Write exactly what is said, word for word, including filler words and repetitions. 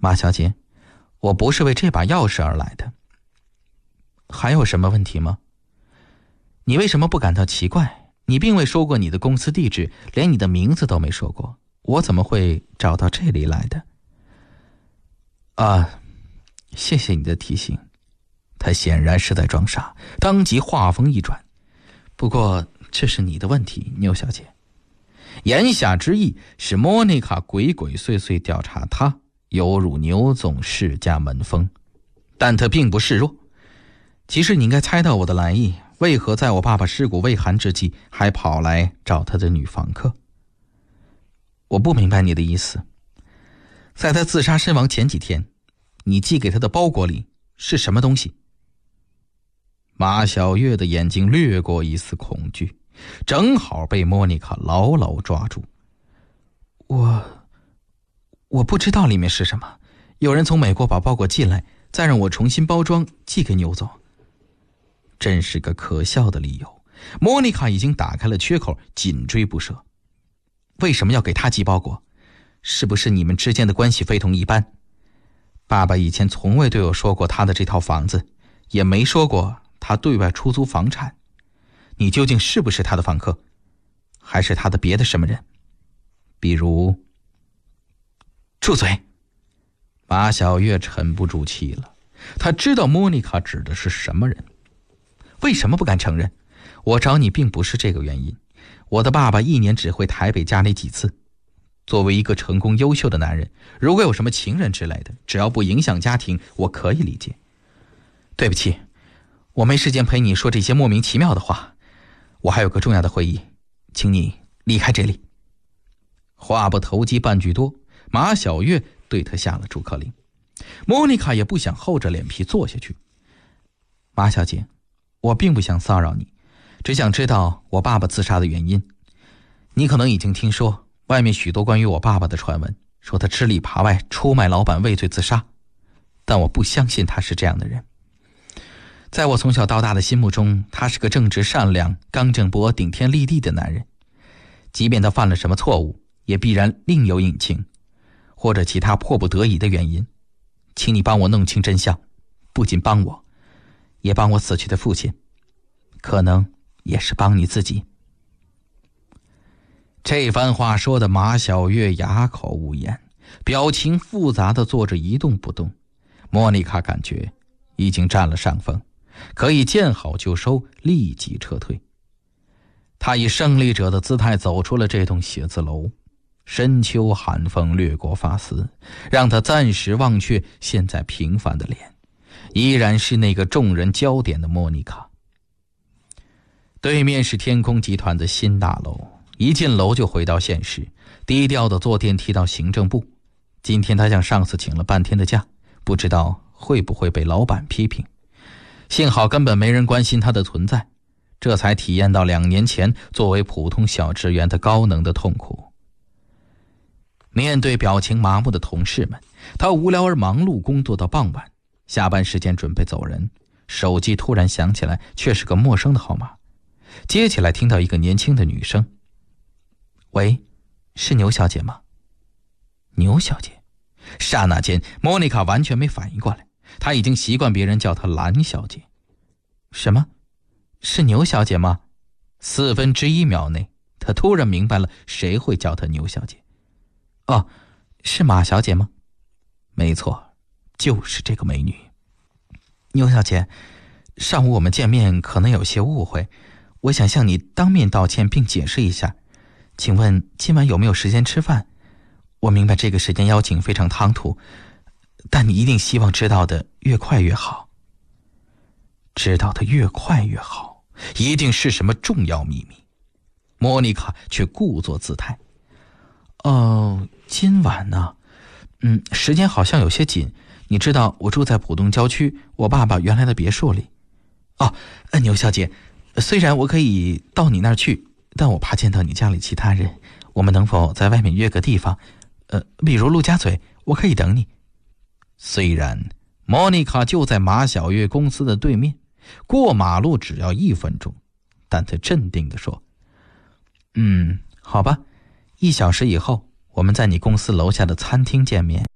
马小姐，我不是为这把钥匙而来的。还有什么问题吗？你为什么不感到奇怪？你并未说过你的公司地址，连你的名字都没说过，我怎么会找到这里来的？啊，谢谢你的提醒。他显然是在装傻，当即话锋一转。不过这是你的问题，牛小姐。言下之意是莫妮卡鬼鬼祟祟调查他，犹如牛总世家门风。但他并不示弱。其实你应该猜到我的来意，为何在我爸爸尸骨未寒之际还跑来找他的女房客？我不明白你的意思。在他自杀身亡前几天，你寄给他的包裹里是什么东西？马小月的眼睛掠过一丝恐惧，正好被莫妮卡牢牢抓住。我我不知道里面是什么，有人从美国把包裹寄来，再让我重新包装寄给牛总。真是个可笑的理由。莫妮卡已经打开了缺口，紧追不舍。为什么要给他寄包裹？是不是你们之间的关系非同一般？爸爸以前从未对我说过他的这套房子，也没说过他对外出租房产。你究竟是不是他的房客，还是他的别的什么人？比如……住嘴！马小月沉不住气了。他知道莫妮卡指的是什么人。为什么不敢承认？我找你并不是这个原因。我的爸爸一年只回台北家里几次。作为一个成功优秀的男人，如果有什么情人之类的，只要不影响家庭，我可以理解。对不起，我没时间陪你说这些莫名其妙的话。我还有个重要的会议，请你离开这里。话不投机半句多，马小月对他下了逐客令。莫妮卡也不想厚着脸皮坐下去。马小姐，我并不想骚扰你，只想知道我爸爸自杀的原因。你可能已经听说外面许多关于我爸爸的传闻，说他吃里扒外出卖老板畏罪自杀，但我不相信他是这样的人。在我从小到大的心目中，他是个正直善良、刚正不阿、顶天立地的男人。即便他犯了什么错误，也必然另有隐情，或者其他迫不得已的原因。请你帮我弄清真相，不仅帮我，也帮我死去的父亲，可能也是帮你自己。这番话说的马小月哑口无言，表情复杂的坐着一动不动。莫妮卡感觉已经占了上风，可以见好就收，立即撤退。他以胜利者的姿态走出了这栋写字楼，深秋寒风掠过发丝，让他暂时忘却现在平凡的脸，依然是那个众人焦点的莫妮卡。对面是天空集团的新大楼，一进楼就回到现实，低调地坐电梯到行政部。今天他向上司请了半天的假，不知道会不会被老板批评。幸好根本没人关心他的存在，这才体验到两年前作为普通小职员的高能的痛苦。面对表情麻木的同事们，他无聊而忙碌工作到傍晚，下班时间准备走人，手机突然响起来，却是个陌生的号码。接起来听到一个年轻的女声：喂，是牛小姐吗？牛小姐。刹那间莫妮卡完全没反应过来，她已经习惯别人叫她蓝小姐。什么？是牛小姐吗？四分之一秒内，她突然明白了谁会叫她牛小姐。哦，是马小姐吗？没错，就是这个美女。牛小姐，上午我们见面可能有些误会，我想向你当面道歉并解释一下。请问今晚有没有时间吃饭？我明白这个时间邀请非常唐突，但你一定希望知道的越快越好。知道的越快越好，一定是什么重要秘密。莫妮卡却故作姿态。哦，今晚呢？嗯，时间好像有些紧。你知道我住在浦东郊区，我爸爸原来的别墅里。哦，牛小姐，虽然我可以到你那儿去，但我怕见到你家里其他人。我们能否在外面约个地方？呃，比如陆家嘴，我可以等你。虽然莫妮卡就在马小月公司的对面，过马路只要一分钟，但她镇定地说：嗯，好吧，一小时以后我们在你公司楼下的餐厅见面。